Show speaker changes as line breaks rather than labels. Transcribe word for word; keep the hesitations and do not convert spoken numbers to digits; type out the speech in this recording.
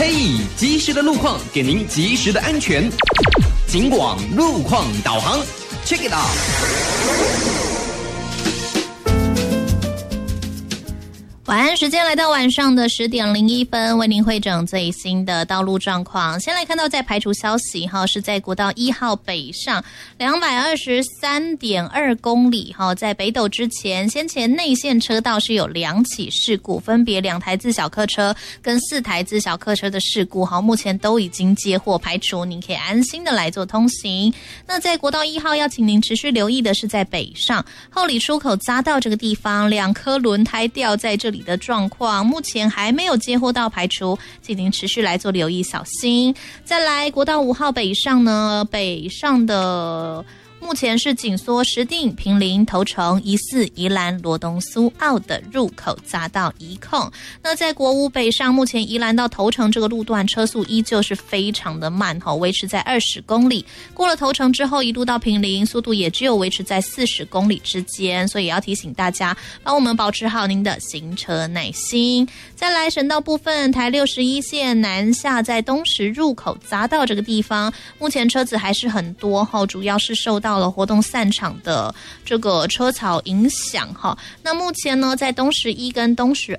嘿，及时的路况给您及时的安全。警广路况导航 ，check it out。
晚安时间来到晚上的十点零一分，为您汇整最新的道路状况。先来看到在排除消息哈，是在国道一号北上两百二十三点二公里哈，在北斗之前，先前内线车道是有两起事故，分别两台自小客车跟四台自小客车的事故哈，目前都已经接获排除，您可以安心的来做通行。那在国道一号要请您持续留意的是在北上后里出口匝道这个地方，两颗轮胎掉在这里的状况，目前还没有接获到排除，请您持续来做留意，小心。再来国道五号北上呢，北上的目前是紧缩石碇、坪林、头城、宜四、宜兰、罗东、苏澳的入口匝道一控。那在国五北上，目前宜兰到头城这个路段车速依旧是非常的慢，维持在二十公里。过了头城之后，一路到坪林，速度也只有维持在四十公里之间，所以要提醒大家，帮我们保持好您的行车耐心。再来省道部分，台六十一线南下在东石入口匝道这个地方，目前车子还是很多，主要是受到到了活动散场的这个车潮影响哈，那目前呢，在东石一跟东石